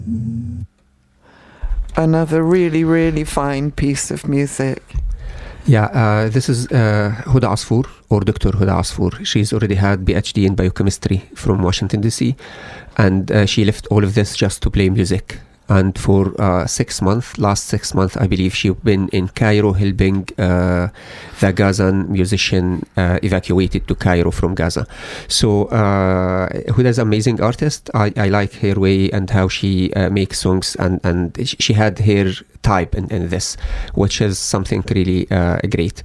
Another really, really fine piece of music. Yeah, this is Huda Asfour, or Dr. Huda Asfour. She's already had PhD in biochemistry from Washington, D.C., and she left all of this just to play music. And for last 6 months, I believe, she's been in Cairo helping the Gazan musician evacuated to Cairo from Gaza. So Huda's an amazing artist. I like her way and how she makes songs, and she had her type in this, which is something really great.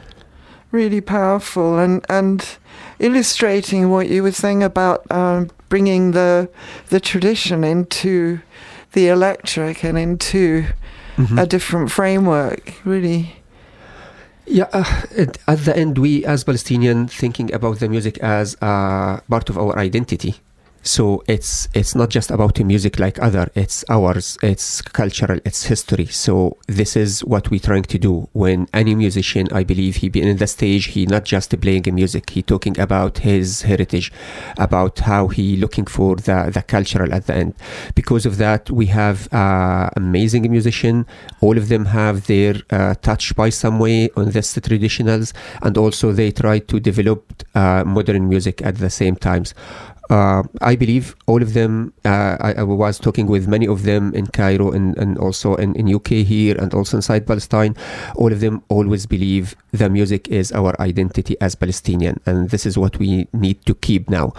Really powerful, and illustrating what you were saying about bringing the tradition into the electric and into a different framework, really. Yeah, at the end, we as Palestinians thinking about the music as part of our identity. So it's not just about the music like other, it's ours, it's cultural, it's history. So this is what we're trying to do. When any musician, I believe, he be in the stage, he not just playing music, he talking about his heritage, about how he looking for the cultural at the end. Because of that, we have amazing musician. All of them have their touch by some way on this traditionals, and also they try to develop modern music at the same times. I believe all of them, I was talking with many of them in Cairo and also in UK here and also inside Palestine. All of them always believe the music is our identity as Palestinian, and this is what we need to keep now.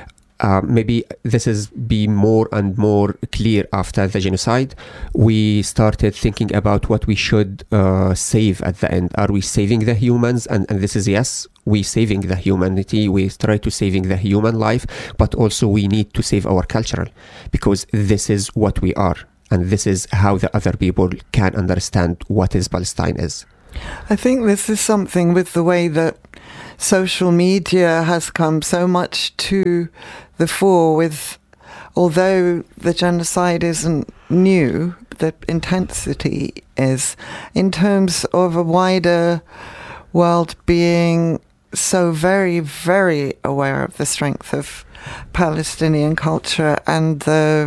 Maybe this is be more and more clear after the genocide. We started thinking about what we should save at the end. Are we saving the humans? And this is yes, we saving the humanity. We try to saving the human life, but also we need to save our cultural, because this is what we are. And this is how the other people can understand what is Palestine is. I think this is something with the way that social media has come so much to the fore with, although the genocide isn't new, the intensity is, in terms of a wider world being so very, very aware of the strength of Palestinian culture and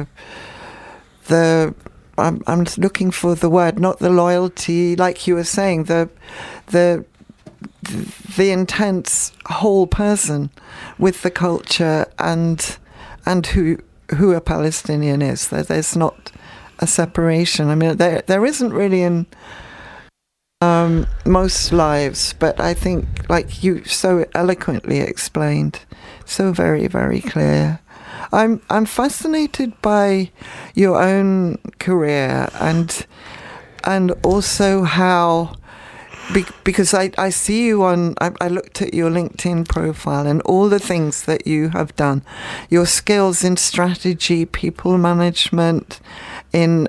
I'm looking for the word, not the loyalty, like you were saying, the intense whole person with the culture and who a Palestinian is. There's not a separation. I mean, there isn't really in most lives, but I think, like you so eloquently explained, so very, very clear. I'm fascinated by your own career and also how, because I see you I looked at your LinkedIn profile and all the things that you have done, your skills in strategy, people management, in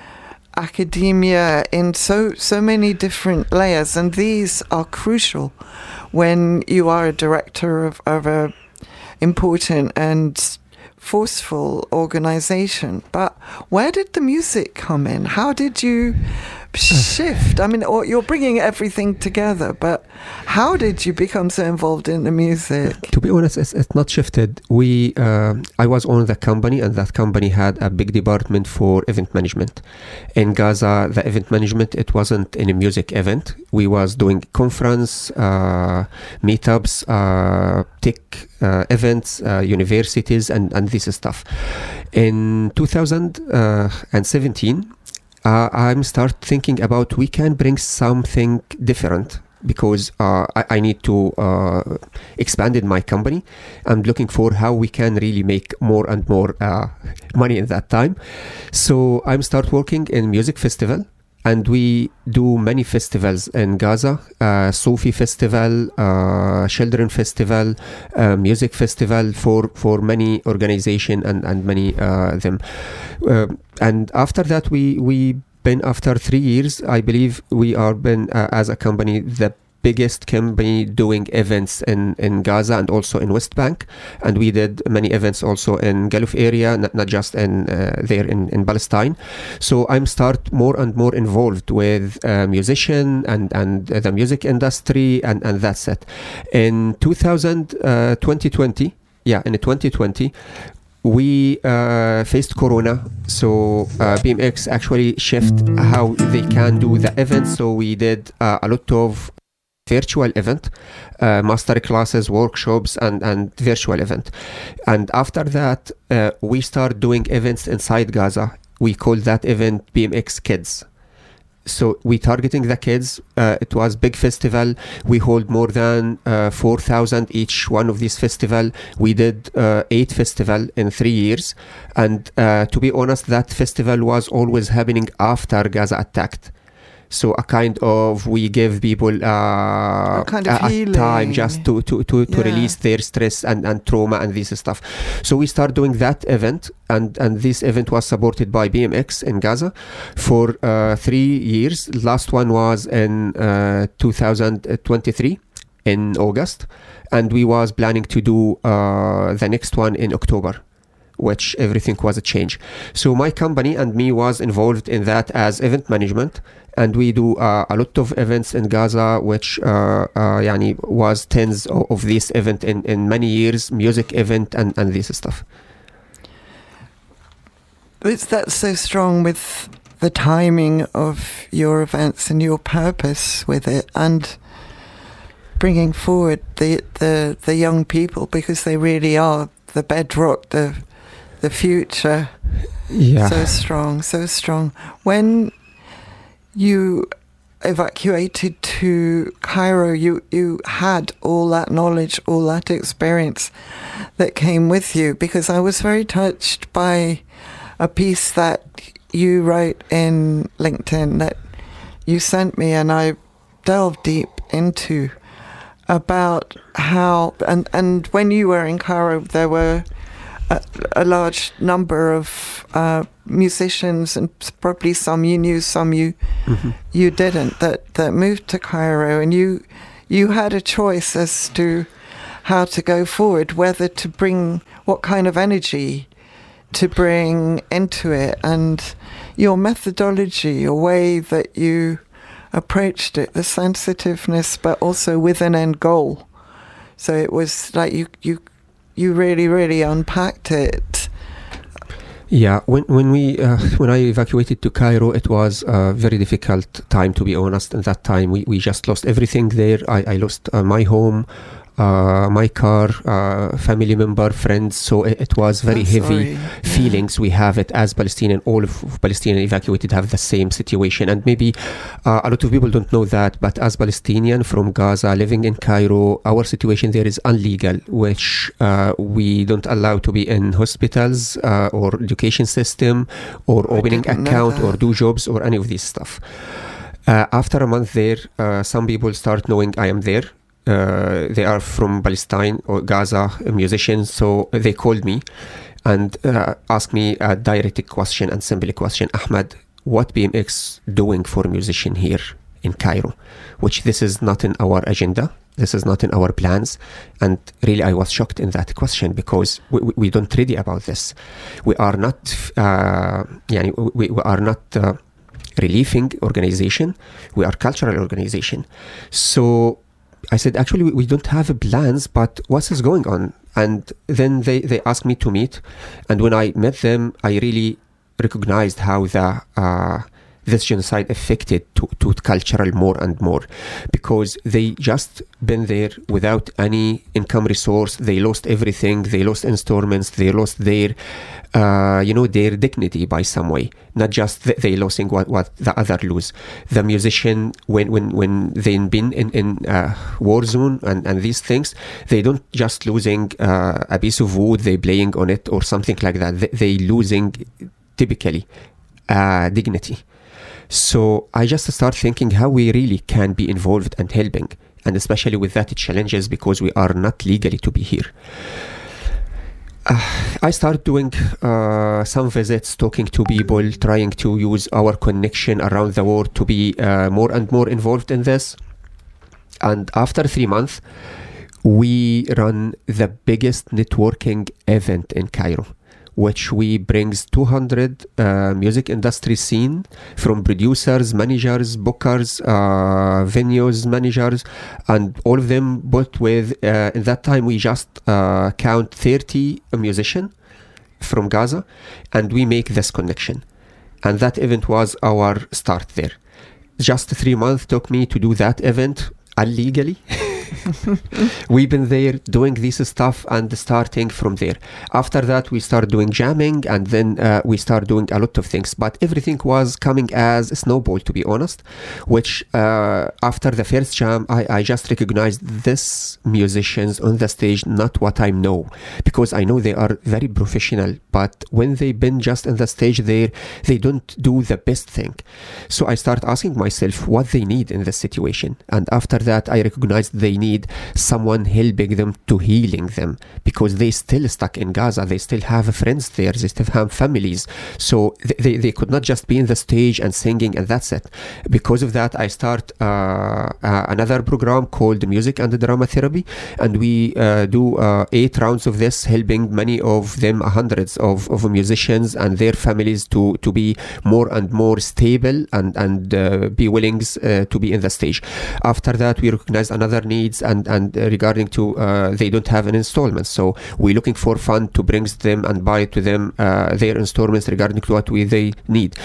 academia, in so many different layers, and these are crucial when you are a director of a important and forceful organization. But where did the music come in? How did you shift? I mean, you're bringing everything together, but how did you become so involved in the music? To be honest, it's not shifted. I was on the company, and that company had a big department for event management. In Gaza, the event management, it wasn't in a music event. We was doing conference, meetups, tech events, universities, and this stuff. In 2017, I'm start thinking about we can bring something different, because I need to expand in my company. I'm looking for how we can really make more and more money in that time. So I'm start working in music festival, and we do many festivals in Gaza, Sophie Festival, Children Festival, Music Festival for many organization and many them. And after that, we been, after 3 years, I believe we are been as a company the biggest company doing events in Gaza and also in West Bank, and we did many events also in Gulf area, not just in there in Palestine. So I'm start more and more involved with musician and the music industry, and that's it. In 2020, in 2020, we faced Corona, so BMX actually shift how they can do the events. So we did a lot of virtual event, master classes, workshops, and virtual event. And after that, we start doing events inside Gaza. We call that event BMX Kids. So we targeting the kids. It was big festival. We hold more than 4,000 each one of these festival. We did 8 festival in 3 years. And to be honest, that festival was always happening after Gaza attacked. So a kind of, we give people a kind of a time just to release their stress and trauma and this stuff. So we start doing that event, and this event was supported by BMX in Gaza for 3 years. Last one was in 2023 in August, and we was planning to do the next one in October, which everything was a change. So my company and me was involved in that as event management, and we do a lot of events in Gaza, which was tens of these events in many years, music event and this stuff. That's so strong with the timing of your events and your purpose with it, and bringing forward the young people, because they really are the bedrock, the future. Yeah. So strong. When you evacuated to Cairo, you had all that knowledge, all that experience that came with you, because I was very touched by a piece that you wrote in LinkedIn that you sent me, and I delved deep into about how, and when you were in Cairo, there were a large number of musicians, and probably some you knew, some you didn't, that moved to Cairo, and you had a choice as to how to go forward, whether to bring, what kind of energy to bring into it, and your methodology, your way that you approached it, the sensitiveness, but also with an end goal. So it was like you really, really unpacked it. Yeah, when I evacuated to Cairo, it was a very difficult time, to be honest. At that time, we just lost everything there. I lost my home, my car, family member, friends. So it was very heavy feelings. We have it as Palestinian. All of Palestinian evacuated have the same situation, and maybe a lot of people don't know that. But as Palestinian from Gaza living in Cairo, our situation there is illegal, which we don't allow to be in hospitals or education system or opening account or do jobs or any of this stuff. After a month there, some people start knowing I am there. They are from Palestine or Gaza, musicians, so they called me and asked me a direct question and simple question: Ahmed, what BMX doing for musician here in Cairo? Which this is not in our agenda, this is not in our plans. And really I was shocked in that question, because we don't ready about this. We are not we are not relieving organization, we are cultural organization. So I said, actually, we don't have plans, but what is going on? And then they asked me to meet. And when I met them, I really recognized how this genocide affected to cultural more and more, because they just been there without any income resource. They lost everything. They lost installments. They lost their their dignity by some way. Not just they losing what the other lose. The musician, when they've been in war zone and these things, they don't just losing a piece of wood they playing on it or something like that. They losing typically dignity. So I just start thinking how we really can be involved and helping, and especially with that challenges, because we are not legally to be here. I started doing some visits, talking to people, trying to use our connection around the world to be more and more involved in this. And after 3 months, we run the biggest networking event in Cairo, which we brings 200 music industry scene, from producers, managers, bookers, venues managers, and all of them. But with in that time we just count 30 musicians from Gaza, and we make this connection. And that event was our start there. Just 3 months took me to do that event illegally. We've been there doing this stuff and starting from there. After that, we start doing jamming, and then we start doing a lot of things. But everything was coming as a snowball, to be honest, which after the first jam, I just recognized this musicians on the stage, not what I know, because I know they are very professional, but when they've been just on the stage there, they don't do the best thing. So I start asking myself what they need in this situation. And after that, I recognized they need someone helping them to healing them, because they still stuck in Gaza. They still have friends there. They still have families. So they could not just be in the stage and singing and that's it. Because of that, I start another program called Music and Drama Therapy, and we do 8 rounds of this, helping many of them, hundreds of musicians and their families to be more and more stable and be willing to be in the stage. After that, we recognize another needs and regarding to they don't have an installment, so we're looking for fund to bring them and buy to them their installments regarding to what they need,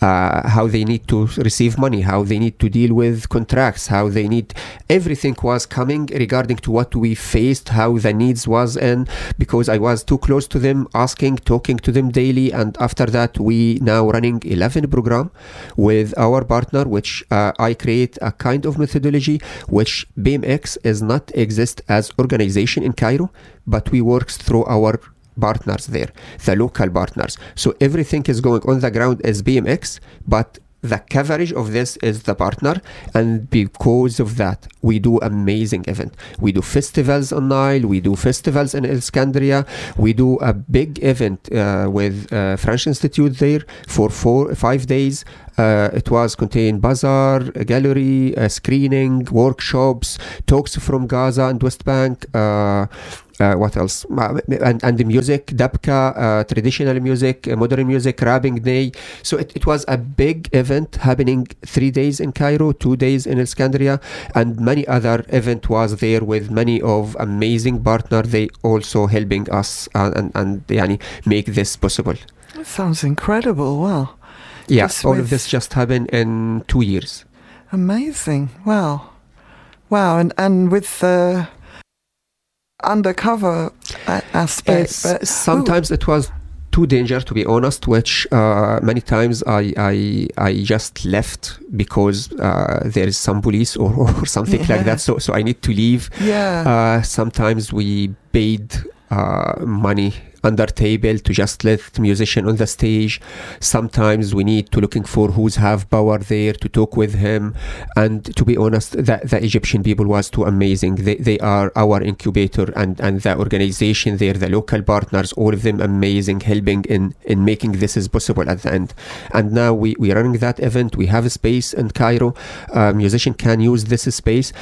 how they need to receive money, how they need to deal with contracts, how they need everything was coming regarding to what we faced, how the needs was in, because I was too close to them, asking, talking to them daily. And after that, we now running 11 program with our partner, which I create a kind of methodology which BMX is not exist as organization in Cairo, but we work through our partners there, the local partners. So everything is going on the ground as BMX, but the coverage of this is the partner, and because of that, we do amazing event. We do festivals on Nile, we do festivals in Alexandria, we do a big event with French Institute there for 5 days. It was contained bazaar, a gallery, a screening, workshops, talks from Gaza and West Bank. What else? And the music, dabka, traditional music, modern music, rapping day. So it was a big event happening 3 days in Cairo, 2 days in Alexandria, and many other event was there with many of amazing partners. They also helping us and yani, make this possible. That sounds incredible. Wow. Yeah, all of this just happened in 2 years. Amazing. Wow. And with the undercover aspect. But sometimes it was too dangerous, to be honest, which many times I just left because there is some police or something like that. So I need to leave. Yeah. Sometimes we paid money under table to just let the musician on the stage. Sometimes we need to looking for who's have power there to talk with him. And to be honest, the Egyptian people was too amazing. They are our incubator and the organization there, the local partners, all of them amazing, helping in making this is possible at the end. And now we running that event. We have a space in Cairo. Musician can use this space.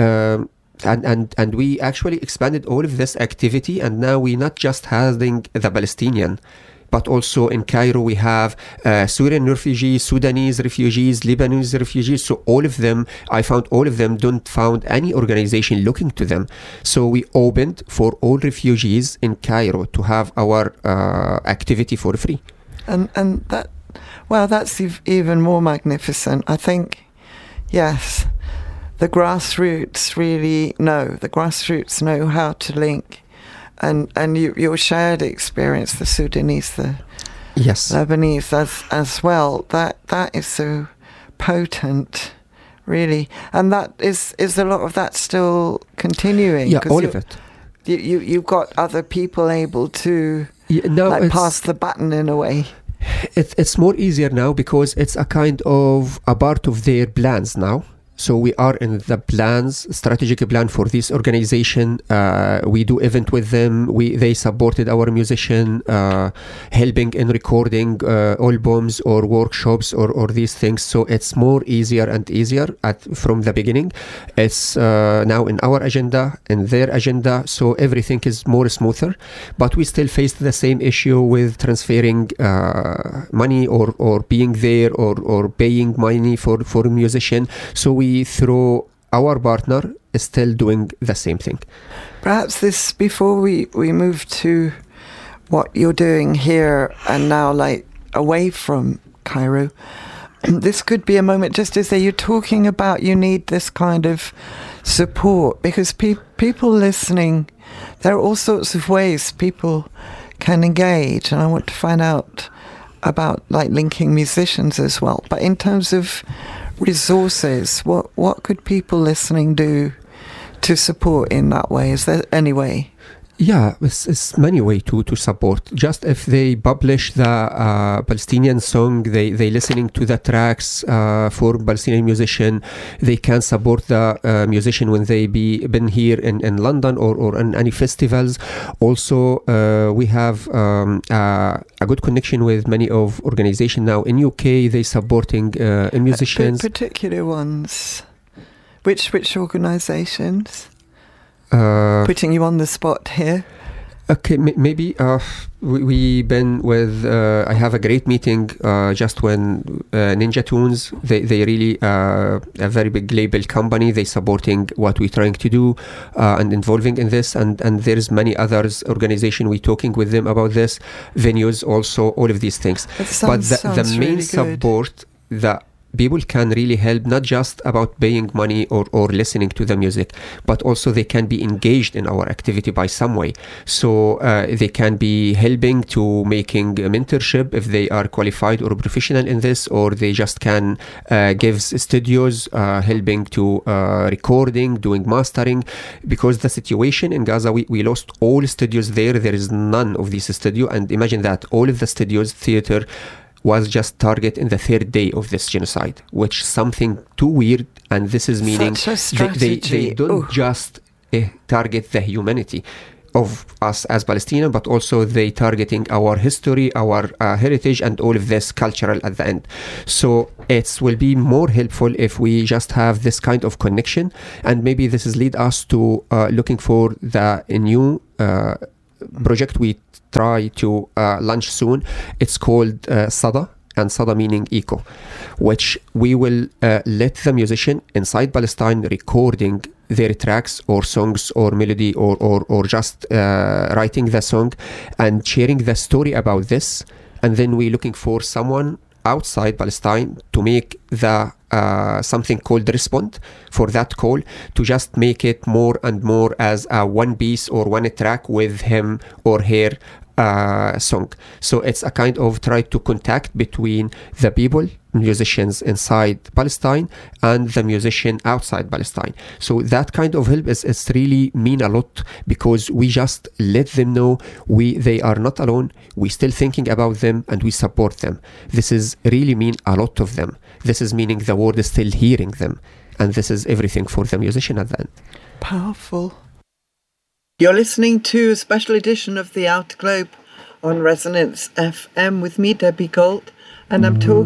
And we actually expanded all of this activity, and now we're not just having the Palestinian, but also in Cairo we have Syrian refugees, Sudanese refugees, Lebanese refugees. So all of them, I found all of them don't found any organization looking to them. So we opened for all refugees in Cairo to have our activity for free. And that, well, that's even more magnificent. I think, yes. The grassroots know how to link, and your shared experience, the Sudanese, the Lebanese as well. That is so potent, really, and that is a lot of that still continuing. Yeah, all of it. You've got other people able to pass the baton in a way. It's more easier now because it's a kind of a part of their plans now. So we are in the strategic plan for this organization. We do event with them. They supported our musician, helping in recording albums or workshops or these things. So it's more easier and easier from the beginning. It's now in our agenda, in their agenda. So everything is more smoother. But we still face the same issue with transferring money or being there or paying money for a musician. So we, through our partner, is still doing the same thing. Perhaps this, before we move to what you're doing here and now, like, away from Cairo, this could be a moment just to say, you're talking about you need this kind of support, because people listening, there are all sorts of ways people can engage, and I want to find out about, like, linking musicians as well. But in terms of resources, what could people listening do to support in that way? Is there any way? Yeah, it's many ways to support. Just if they publish the Palestinian song, they listening to the tracks for Palestinian musician, they can support the musician when they been here in London or in any festivals. Also, we have a good connection with many of organizations now in UK. They supporting musicians. Particular ones. Which organizations? Putting you on the spot here. Okay, maybe we been with. I have a great meeting just when Ninja Tunes. They really a very big label company. They supporting what we're trying to do and involving in this. And there's many others organization. We talking with them about this, venues also, all of these things. But the main really support that people can really help, not just about paying money or listening to the music, but also they can be engaged in our activity by some way. So they can be helping to making a mentorship if they are qualified or professional in this, or they just can give studios helping to recording, doing mastering, because the situation in Gaza, we lost all studios there. There is none of these studios, and imagine that all of the studios, theater, was just target in the third day of this genocide, which is something too weird. And this is meaning they don't just target the humanity of us as Palestinians, but also they targeting our history, our heritage, and all of this cultural at the end. So it will be more helpful if we just have this kind of connection, and maybe this is lead us to looking for the new project we try to launch soon. It's called Sada, and Sada meaning eco, which we will let the musician inside Palestine recording their tracks or songs or melody or just writing the song and sharing the story about this. And then we're looking for someone outside Palestine to make the something called respond for that call, to just make it more and more as a one piece or one track with him or her song. So it's a kind of try to contact between the people, musicians inside Palestine, and the musician outside Palestine. So that kind of help is really mean a lot, because we just let them know they are not alone. We still thinking about them and we support them. This is really mean a lot of them. This is meaning the world is still hearing them, and this is everything for the musician at the end. Powerful. You're listening to a special edition of The Outer Globe on Resonance FM with me, Debbie Galt, and I'm talking